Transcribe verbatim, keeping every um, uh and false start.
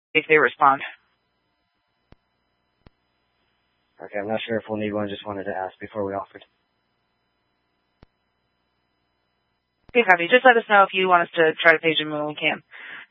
if they respond. Okay, I'm not sure if we'll need one. Just wanted to ask before we offered. Okay, copy. Just let us know if you want us to try to page them when we can.